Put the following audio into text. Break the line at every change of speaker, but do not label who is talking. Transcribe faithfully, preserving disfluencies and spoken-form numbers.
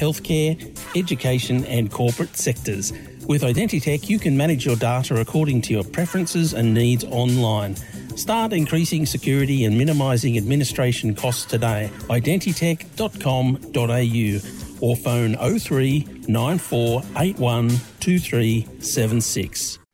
healthcare, education and corporate sectors. With Identitech, you can manage your data according to your preferences and needs online. Start increasing security and minimising administration costs today. identitech dot com dot a u or phone oh three nine four eight one two three seven six.